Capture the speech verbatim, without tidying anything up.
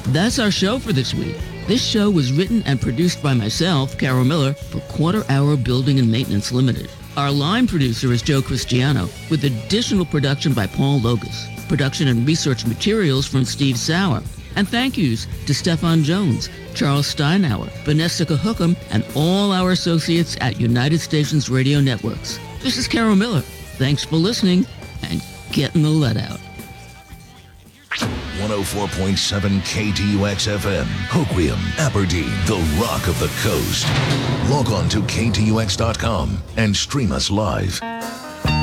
That's our show for this week. This show was written and produced by myself, Carol Miller, for Quarter Hour Building and Maintenance Limited. Our line producer is Joe Cristiano, with additional production by Paul Logus. Production and research materials from Steve Sauer. And thank yous to Stefan Jones, Charles Steinauer, Vanessa Hookham, and all our associates at United Stations Radio Networks. This is Carol Miller. Thanks for listening, and getting the lead out. one oh four point seven K T U X F M, Hoquiam, Aberdeen, the rock of the coast. Log on to K T U X dot com and stream us live.